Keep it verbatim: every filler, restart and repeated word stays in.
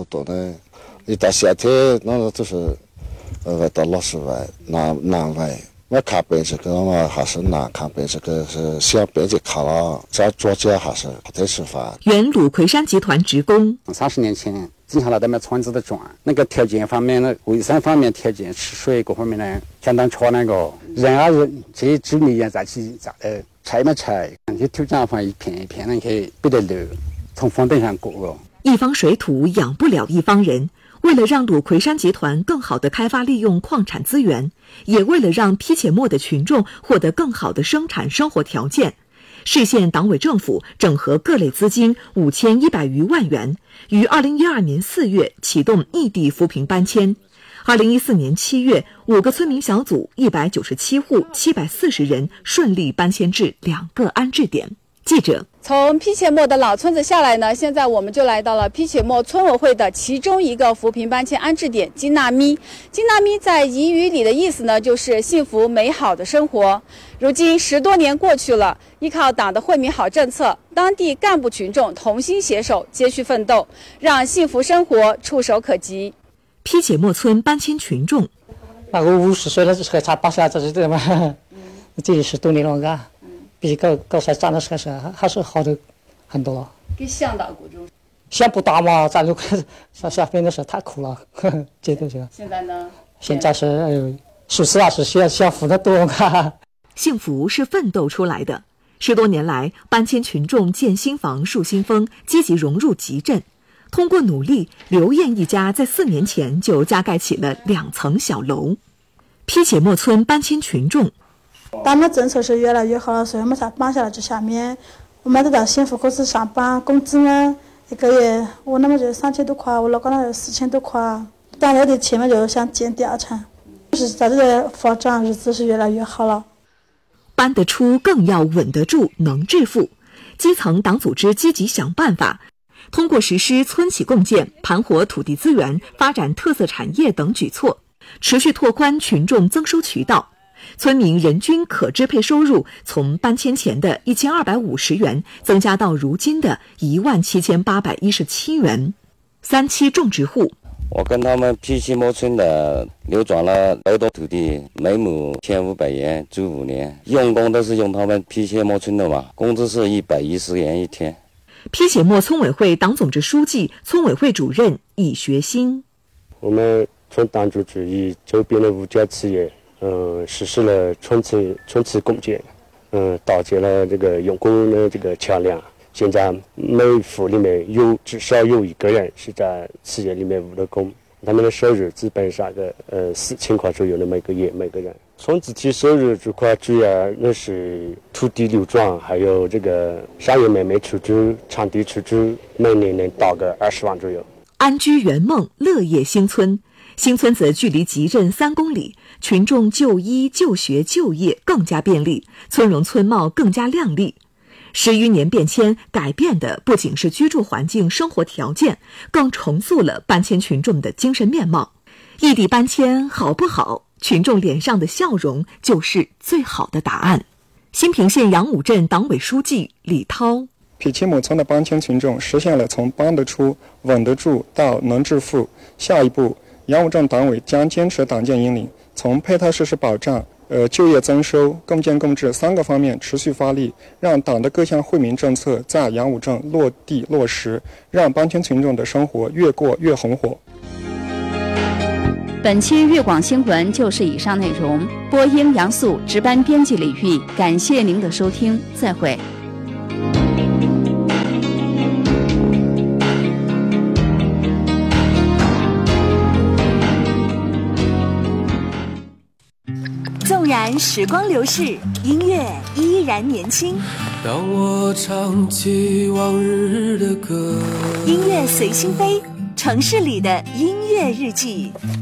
多多的。一到夏天，那就是呃，外到老师外、南南外。我看别这个嘛，还是难看别这个是想别的看了，在作家还是不太吃饭。 原鲁魁山集团职工， 三十年前进下了咱们村子的庄，那个条件方面呢，卫生方面条件，吃水各方面呢，相当差那个。人啊人，这几年在起在呃拆没拆，这土墙上一片一片的去别得流，从房顶上过了。 一方水土养不了一方人。为了让鲁魁山集团更好地开发利用矿产资源，也为了让批且末的群众获得更好的生产生活条件，市县党委政府整合各类资金五千一百余万元，于二零一二年四月启动异地扶贫搬迁。二零一四年七月，五个村民小组一百九十七户七百四十人顺利搬迁至两个安置点。记者从批且末的老村子下来呢，现在我们就来到了批且末村委会的其中一个扶贫搬迁安置点金纳咪。金纳咪在彝语里的意思呢，就是幸福美好的生活。如今十多年过去了，依靠党的惠民好政策，当地干部群众同心携手，接续奋斗，让幸福生活触手可及。 批且末村搬迁群众， 那我五十岁了，还差八十，这是对吗？这里十多年了，嘎。比高高山长的还是还是好的很多了。 跟乡岛古中， 乡不大嘛，咱就上下边的时候太苦了，呵呵这都行。 现在呢？ 现在是哎呦，属实啊是幸幸福的多哈。 幸福是奋斗出来的。十多年来，搬迁群众建新房、树新风，积极融入集镇。通过努力，刘燕一家在四年前就加盖起了两层小楼。批且末村搬迁群众。 咱们政策是越来越好了，所以我们才搬下来这下面。我们都到幸福公司上班，工资呢一个月我那么就三千多块，我老公那就四千多块。但我的钱嘛就想减掉成，就是在这个发展日子是越来越好了。 搬得出更要稳得住，能致富。基层党组织积极想办法，通过实施村企共建、盘活土地资源、发展特色产业等举措，持续拓宽群众增收渠道。村民人均可支配收入从搬迁前的一千二百五十元增加到如今的一万七千八百一十七元。三期种植户， 我跟他们批且末村的流转了劳动土地，每亩千五百元，住五年，用工都是用他们批且末村的嘛，工资是一百一十元一天。 批且末村委会党总支书记、村委会主任易学新， 我们村党组织与周边的五家企业。嗯，实施了村企村企共建，嗯，导致了这个用工的这个强量。现在每户里面有至少有一个人是在企业里面务的工，他们的收入基本上个呃四千块左右的每个月每个人。村集体收入这块主要那是土地流转，还有这个商业买卖出租、场地出租，每年能到个二十万左右。 安居圆梦，乐业新村。新村子距离集镇三公里，群众就医、就学、就业更加便利，村容村貌更加亮丽。十余年变迁，改变的不仅是居住环境、生活条件，更重塑了搬迁群众的精神面貌。异地搬迁好不好？群众脸上的笑容就是最好的答案。新平县杨武镇党委书记李涛， 批且末村的搬迁群众实现了从搬得出、稳得住到能致富。下一步，杨武镇党委将坚持党建引领，从配套设施保障、呃就业增收、共建共治三个方面持续发力，让党的各项惠民政策在杨武镇落地落实，让搬迁群众的生活越过越红火。 本期粤广新闻就是以上内容，播音杨素，值班编辑李玉，感谢您的收听，再会。 纵然时光流逝，音乐依然年轻。 当我唱起往日的歌， 音乐随心飞，城市里的音乐日记。